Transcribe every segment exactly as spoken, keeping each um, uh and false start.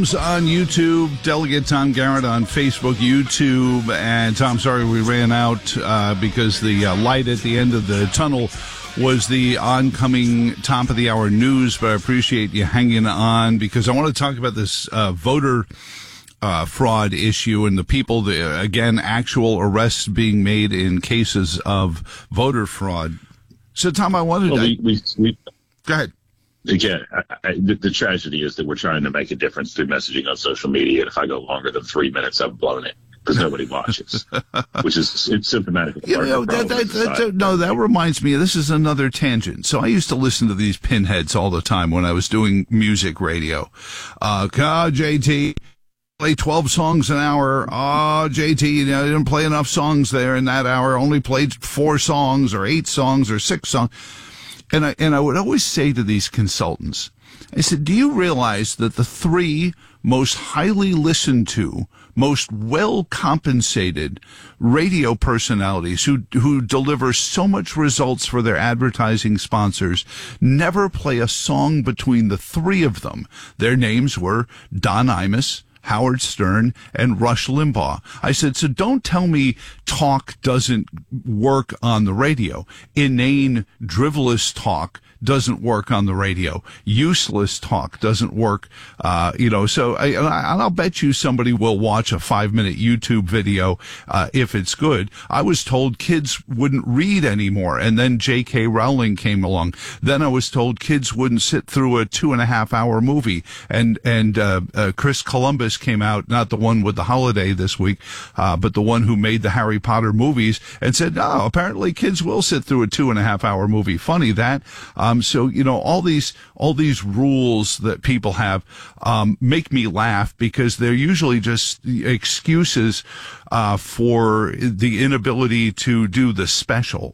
On YouTube, Delegate Tom Garrett on Facebook, YouTube, and Tom, sorry we ran out uh, because the uh, light at the end of the tunnel was the oncoming top of the hour news, but I appreciate you hanging on because I want to talk about this uh, voter uh, fraud issue and the people, the, again, actual arrests being made in cases of voter fraud. So, Tom, I wanted well, to... We, we, we, go ahead. Again, I, I, the, the tragedy is that we're trying to make a difference through messaging on social media, and if I go longer than three minutes, I've blown it because nobody watches, which is it's symptomatic of you know, that, that, that, no, that reminds me, this is another tangent. So I used to listen to these pinheads all the time when I was doing music radio. Uh, oh, J T, play twelve songs an hour. Oh, J T, you know, you didn't play enough songs there in that hour. Only played four songs or eight songs or six songs. And I, and I would always say to these consultants, I said, do you realize that the three most highly listened to, most well compensated radio personalities who, who deliver so much results for their advertising sponsors never play a song between the three of them? Their names were Don Imus, Howard Stern, and Rush Limbaugh. I said, so don't tell me talk doesn't work on the radio. Inane, drivelous talk doesn't work on the radio. Useless talk doesn't work, uh, you know, so I, and I'll bet you somebody will watch a five minute YouTube video, uh, if it's good. I was told kids wouldn't read anymore. And then J K Rowling came along. Then I was told kids wouldn't sit through a two and a half hour movie. And, and, uh, uh Chris Columbus came out, not the one with the holiday this week, uh, but the one who made the Harry Potter movies and said, no, apparently kids will sit through a two and a half hour movie. Funny that, um, Um, so, you know, all these, all these rules that people have, um, make me laugh because they're usually just excuses, uh, for the inability to do the special.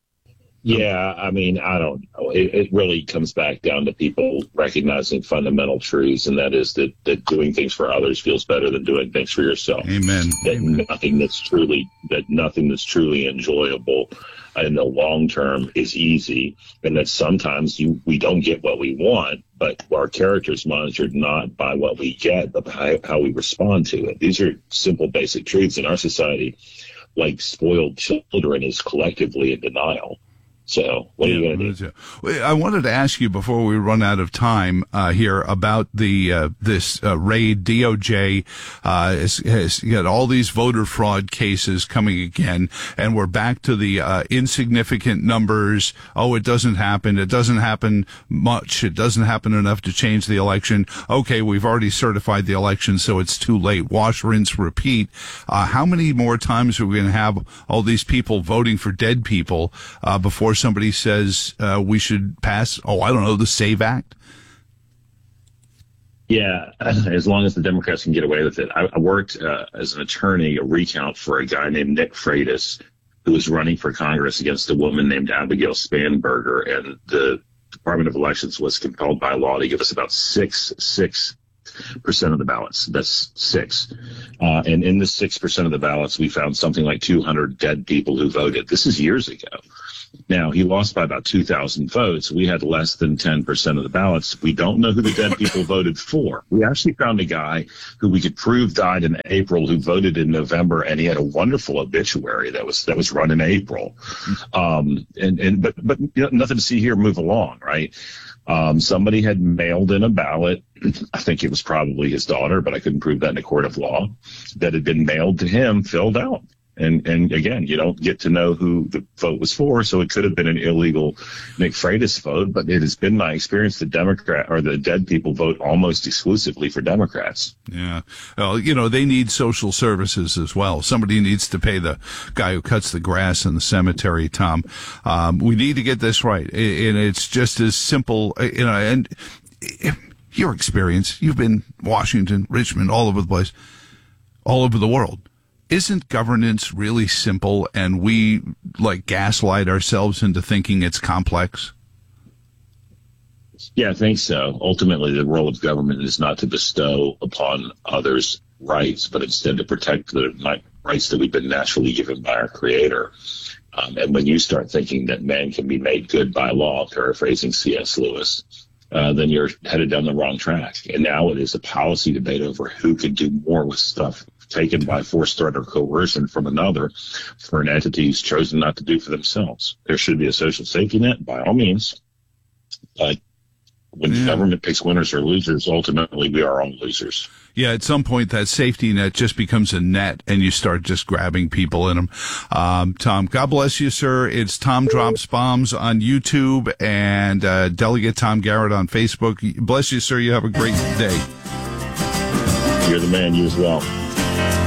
Yeah, I mean, I don't know. It, it really comes back down to people recognizing fundamental truths, and that is that, that doing things for others feels better than doing things for yourself. Amen. That Amen. nothing that's truly that nothing that's truly enjoyable in the long term is easy, and that sometimes you we don't get what we want, but our character is monitored not by what we get, but by how we respond to it. These are simple, basic truths in our society. Like spoiled children is collectively in denial. So what are you going to do? I wanted to ask you before we run out of time uh, here about the uh, this uh, raid. D O J uh, has, has got all these voter fraud cases coming again, and we're back to the uh, insignificant numbers. Oh, it doesn't happen. It doesn't happen much. It doesn't happen enough to change the election. Okay, we've already certified the election, so it's too late. Wash, rinse, repeat. Uh, how many more times are we going to have all these people voting for dead people uh, before somebody says uh, we should pass, oh, I don't know, the SAVE Act? Yeah, as long as the Democrats can get away with it. I, I worked uh, as an attorney, a recount for a guy named Nick Freitas, who was running for Congress against a woman named Abigail Spanberger, and the Department of Elections was compelled by law to give us about six, six percent of the ballots. That's six. Uh, and in the six percent of the ballots, we found something like two hundred dead people who voted. This is years ago. Now, he lost by about two thousand votes. We had less than ten percent of the ballots. We don't know who the dead people voted for. We actually found a guy who we could prove died in April who voted in November, and he had a wonderful obituary that was that was run in April. Um, and, and but but you know, nothing to see here. Move along, right? Um, somebody had mailed in a ballot. I think it was probably his daughter, but I couldn't prove that in a court of law, that had been mailed to him, filled out. And, and again, you don't get to know who the vote was for, so it could have been an illegal Nick Freitas vote, but it has been my experience that Democrat or the dead people vote almost exclusively for Democrats. Yeah. Well, you know, they need social services as well. Somebody needs to pay the guy who cuts the grass in the cemetery, Tom. Um, we need to get this right. And it's just as simple, you know, and your experience, you've been Washington, Richmond, all over the place, all over the world. Isn't governance really simple and we like gaslight ourselves into thinking it's complex? Yeah, I think so. Ultimately, the role of government is not to bestow upon others rights, but instead to protect the rights that we've been naturally given by our Creator. Um, and when you start thinking that man can be made good by law, paraphrasing C S Lewis, uh, then you're headed down the wrong track. And now it is a policy debate over who can do more with stuff taken by force, threat, or coercion from another for an entity who's chosen not to do for themselves. There should be a social safety net, by all means. But when yeah. the government picks winners or losers, ultimately we are all losers. Yeah, at some point that safety net just becomes a net and you start just grabbing people in them. Um, Tom, God bless you, sir. It's Tom Drops Bombs on YouTube and uh, Delegate Tom Garrett on Facebook. Bless you, sir. You have a great day. You're the man. You as well.